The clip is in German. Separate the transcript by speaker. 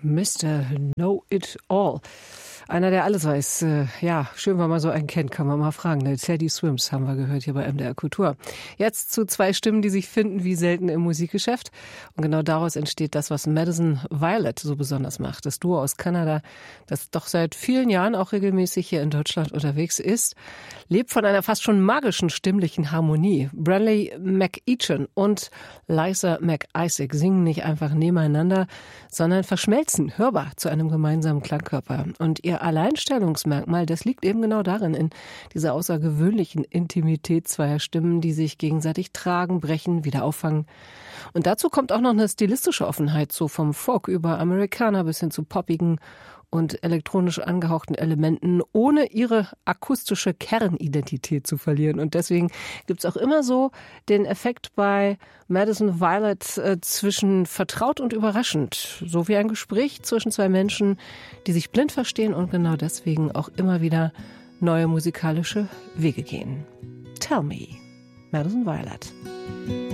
Speaker 1: Mr. Know-It-All. Einer, der alles weiß. Ja, schön, wenn man so einen kennt, kann man mal fragen. Ne? Teddy Swims haben wir gehört hier bei MDR Kultur. Jetzt zu zwei Stimmen, die sich finden wie selten im Musikgeschäft. Und genau daraus entsteht das, was Madison Violet so besonders macht. Das Duo aus Kanada, das doch seit vielen Jahren auch regelmäßig hier in Deutschland unterwegs ist, lebt von einer fast schon magischen stimmlichen Harmonie. Brantley McEachin und Liza McIsaac singen nicht einfach nebeneinander, sondern verschmelzen hörbar zu einem gemeinsamen Klangkörper. Und ihr Alleinstellungsmerkmal, das liegt eben genau darin, in dieser außergewöhnlichen Intimität zweier Stimmen, die sich gegenseitig tragen, brechen, wieder auffangen. Und dazu kommt auch noch eine stilistische Offenheit, so vom Folk über Amerikaner bis hin zu poppigen und elektronisch angehauchten Elementen, ohne ihre akustische Kernidentität zu verlieren. Und deswegen gibt's auch immer so den Effekt bei Madison Violet zwischen vertraut und überraschend. So wie ein Gespräch zwischen zwei Menschen, die sich blind verstehen und genau deswegen auch immer wieder neue musikalische Wege gehen. Tell Me, Madison Violet.